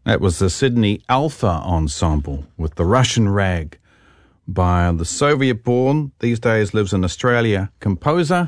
That was the Sydney Alpha Ensemble with the Russian Rag by the Soviet-born, these days lives in Australia, composer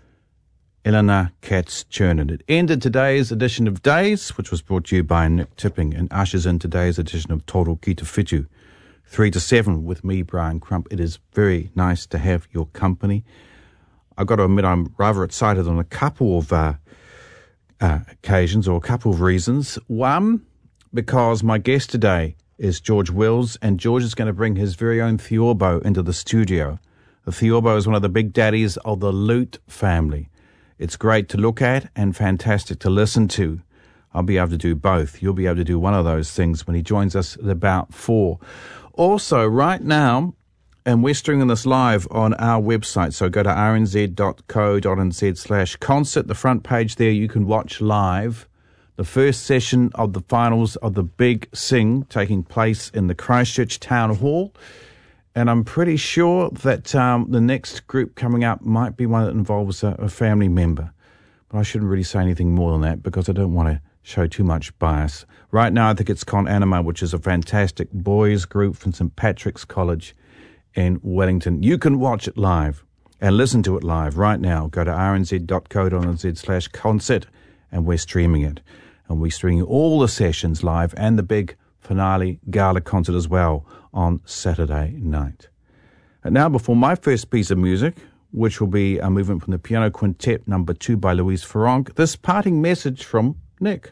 Elena Katz-Chernin. It ended today's edition of Days, which was brought to you by Nick Tipping, and ushers in today's edition of Total Ki Te Whitu, 3 to 7 with me, Brian Crump. It is very nice to have your company. I've got to admit I'm rather excited on a couple of occasions or a couple of reasons. One, because my guest today is George Wills, and George is going to bring his very own theorbo into the studio. The theorbo is one of the big daddies of the lute family. It's great to look at and fantastic to listen to. I'll be able to do both. You'll be able to do one of those things when he joins us at about 4. Also, right now, and we're streaming this live on our website, so go to rnz.co.nz/concert. The front page there, you can watch live the first session of the finals of the Big Sing taking place in the Christchurch Town Hall. And I'm pretty sure that the next group coming up might be one that involves a family member. But I shouldn't really say anything more than that because I don't want to show too much bias. Right now, I think it's Con Anima, which is a fantastic boys group from St. Patrick's College in Wellington. You can watch it live and listen to it live right now. Go to rnz.co.nz/concert and we're streaming it. And we're streaming all the sessions live and the big finale gala concert as well on Saturday night. And now, before my first piece of music, which will be a movement from the Piano Quintet No. 2 by Louise Farronc, this parting message from Nick.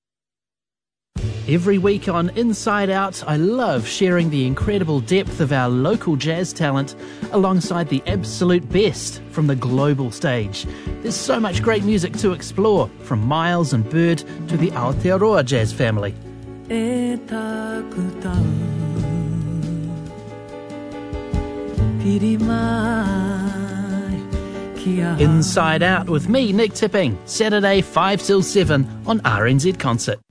Every week on Inside Out, I love sharing the incredible depth of our local jazz talent alongside the absolute best from the global stage. There's so much great music to explore, from Miles and Bird to the Aotearoa jazz family. Inside Out with me, Nick Tipping, Saturday 5 till 7 on RNZ Concert.